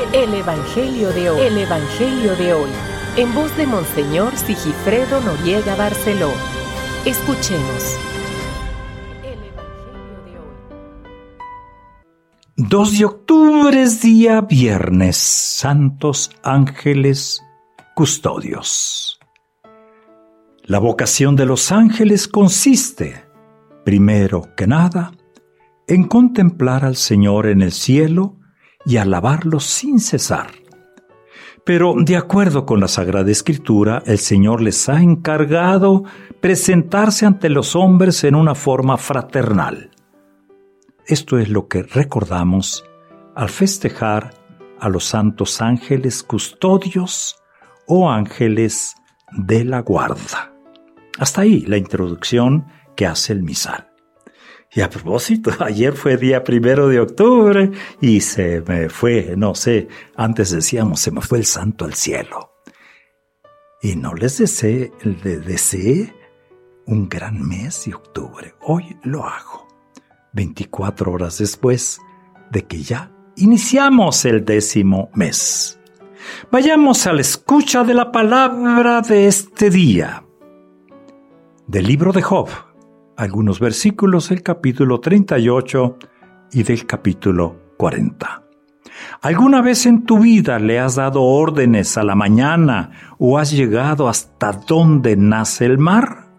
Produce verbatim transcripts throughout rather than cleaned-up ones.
El Evangelio de hoy. El Evangelio de hoy. En voz de Monseñor Sigifredo Noriega Barceló. Escuchemos. El Evangelio de hoy. dos de octubre es día viernes. Santos ángeles custodios. La vocación de los ángeles consiste, primero que nada, en contemplar al Señor en el cielo y alabarlo sin cesar. Pero, de acuerdo con la Sagrada Escritura, el Señor les ha encargado presentarse ante los hombres en una forma fraternal. Esto es lo que recordamos al festejar a los santos ángeles custodios o ángeles de la guarda. Hasta ahí la introducción que hace el misal. Y a propósito, ayer fue día primero de octubre y se me fue, no sé, antes decíamos, se me fue el santo al cielo. Y no les deseé, les deseé un gran mes de octubre. Hoy lo hago, veinticuatro horas después de que ya iniciamos el décimo mes. Vayamos a la escucha de la palabra de este día. Del libro de Job. Algunos versículos del capítulo treinta y ocho y del capítulo cuarenta. ¿Alguna vez en tu vida le has dado órdenes a la mañana o has llegado hasta donde nace el mar?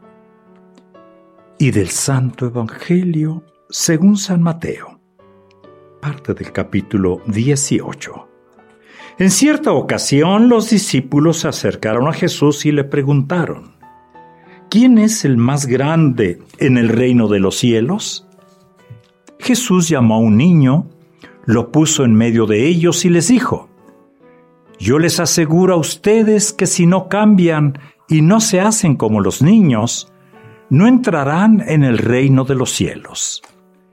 Y del Santo Evangelio según San Mateo, parte del capítulo dieciocho. En cierta ocasión los discípulos se acercaron a Jesús y le preguntaron: ¿quién es el más grande en el reino de los cielos? Jesús llamó a un niño, lo puso en medio de ellos y les dijo: yo les aseguro a ustedes que si no cambian y no se hacen como los niños, no entrarán en el reino de los cielos.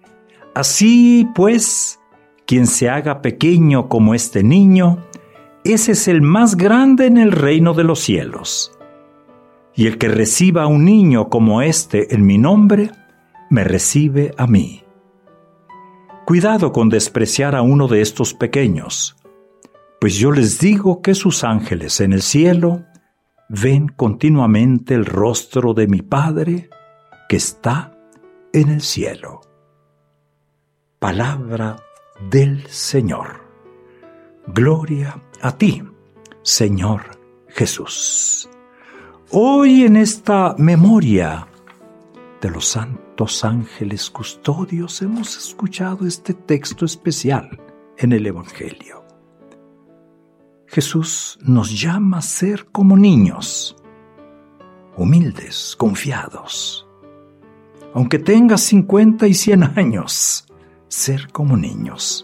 Así pues, quien se haga pequeño como este niño, ese es el más grande en el reino de los cielos. Y el que reciba a un niño como este en mi nombre, me recibe a mí. Cuidado con despreciar a uno de estos pequeños, pues yo les digo que sus ángeles en el cielo ven continuamente el rostro de mi Padre que está en el cielo. Palabra del Señor. Gloria a ti, Señor Jesús. Hoy en esta memoria de los santos ángeles custodios hemos escuchado este texto especial en el Evangelio. Jesús nos llama a ser como niños, humildes, confiados. Aunque tengas cincuenta y cien años, ser como niños.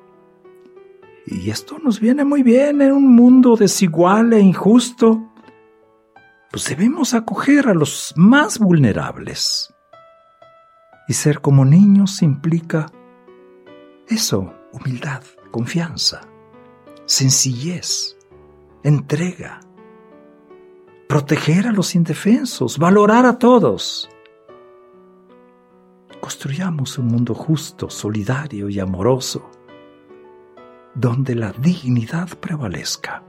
Y esto nos viene muy bien en un mundo desigual e injusto. Pues debemos acoger a los más vulnerables. Y ser como niños implica eso, humildad, confianza, sencillez, entrega, proteger a los indefensos, valorar a todos. Construyamos un mundo justo, solidario y amoroso, donde la dignidad prevalezca.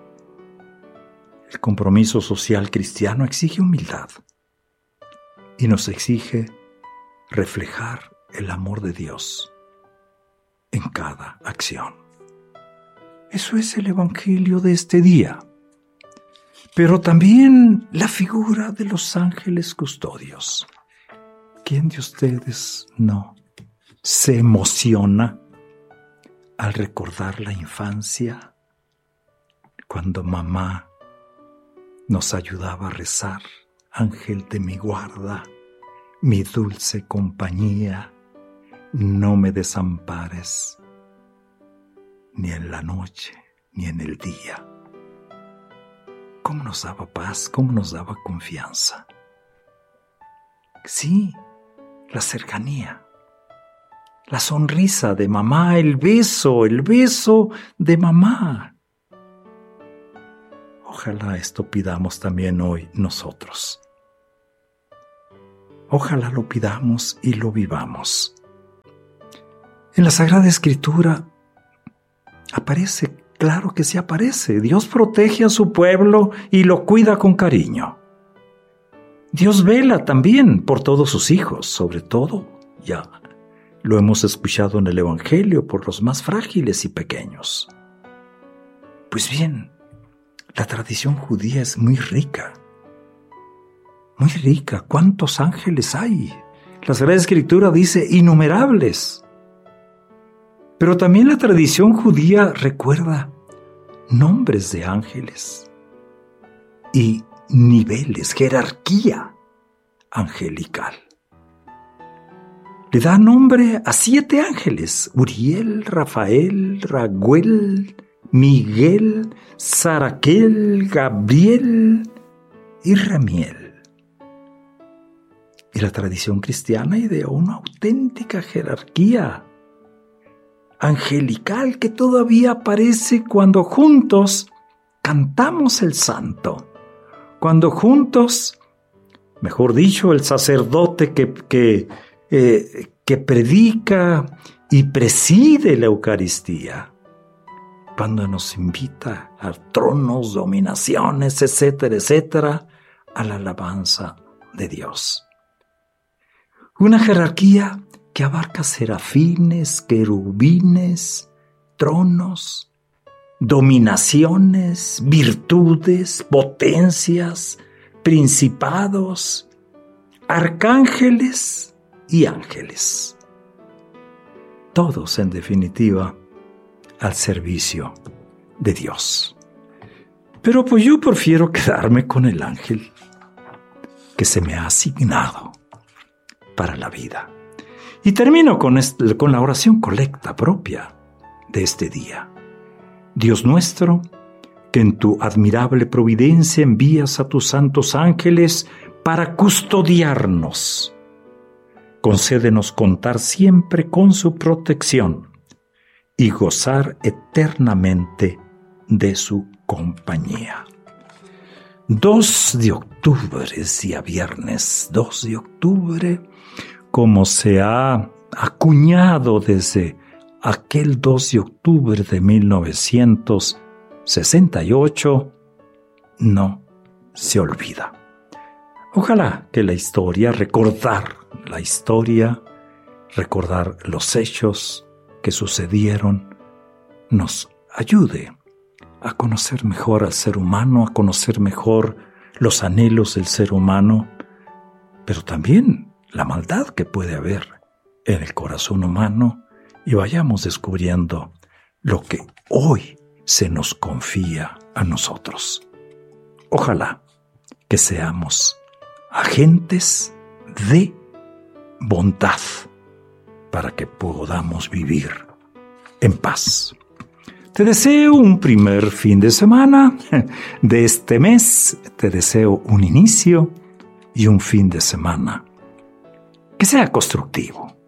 El compromiso social cristiano exige humildad y nos exige reflejar el amor de Dios en cada acción. Eso es el Evangelio de este día, pero también la figura de los ángeles custodios. ¿Quién de ustedes no se emociona al recordar la infancia cuando mamá nos ayudaba a rezar: ángel de mi guarda, mi dulce compañía, no me desampares, ni en la noche, ni en el día? ¿Cómo nos daba paz? ¿Cómo nos daba confianza? Sí, la cercanía, la sonrisa de mamá, el beso, el beso de mamá. Ojalá esto pidamos también hoy nosotros. Ojalá lo pidamos y lo vivamos. En la Sagrada Escritura aparece Claro que sí aparece. Dios protege a su pueblo y lo cuida con cariño. Dios vela también por todos sus hijos, sobre todo, ya lo hemos escuchado en el Evangelio, por los más frágiles y pequeños. Pues bien, la tradición judía es muy rica. Muy rica. ¿Cuántos ángeles hay? La Sagrada Escritura dice innumerables. Pero también la tradición judía recuerda nombres de ángeles y niveles, jerarquía angelical. Le da nombre a siete ángeles: Uriel, Rafael, Raguel, Miguel, Saraquel, Gabriel y Ramiel. Y la tradición cristiana ideó una auténtica jerarquía angelical que todavía aparece cuando juntos cantamos el santo, cuando juntos, mejor dicho, el sacerdote que, que, eh, que predica y preside la Eucaristía, cuando nos invita a tronos, dominaciones, etcétera, etcétera, a la alabanza de Dios. Una jerarquía que abarca serafines, querubines, tronos, dominaciones, virtudes, potencias, principados, arcángeles y ángeles. Todos, en definitiva, al servicio de Dios. Pero pues yo prefiero quedarme con el ángel que se me ha asignado para la vida. Y termino con, este, con la oración colecta propia de este día. Dios nuestro, que en tu admirable providencia envías a tus santos ángeles para custodiarnos, concédenos contar siempre con su protección y gozar eternamente de su compañía. dos de octubre, día viernes, dos de octubre, como se ha acuñado desde aquel dos de octubre de mil novecientos sesenta y ocho, no se olvida. Ojalá que la historia, recordar la historia, recordar los hechos que sucedieron, nos ayude a conocer mejor al ser humano, a conocer mejor los anhelos del ser humano, pero también la maldad que puede haber en el corazón humano, y vayamos descubriendo lo que hoy se nos confía a nosotros. Ojalá que seamos agentes de bondad para que podamos vivir en paz. Te deseo un primer fin de semana de este mes, te deseo un inicio y un fin de semana que sea constructivo,